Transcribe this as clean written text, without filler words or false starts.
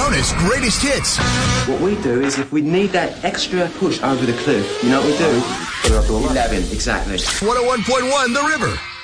Jonas Greatest Hits. What we do is if we need that extra push over the cliff, you know what we do? Put it up to 11. 11, exactly. 101.1 The River.